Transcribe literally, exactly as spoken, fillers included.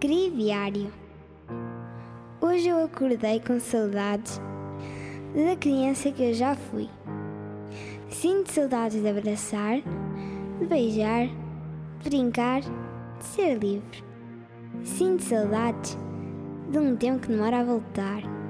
Breviário. Hoje eu acordei com saudades da criança que eu já fui. Sinto saudades de abraçar, de beijar, de brincar, de ser livre. Sinto saudades de um tempo que demora a voltar.